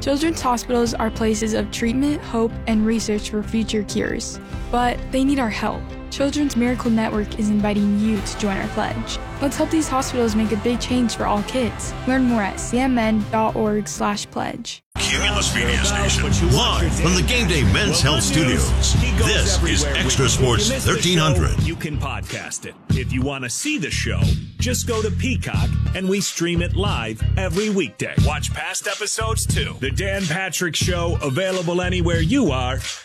Children's hospitals are places of treatment, hope, and research for future cures. But they need our help. Children's Miracle Network is inviting you to join our pledge. Let's help these hospitals make a big change for all kids. Learn more at cmn.org/pledge. Cumulus Media Station, live from the Game Day Men's Health Studios. This is Extra Sports 1300. You can podcast it. If you want to see the show, just go to Peacock and we stream it live every weekday. Watch past episodes too. The Dan Patrick Show, available anywhere you are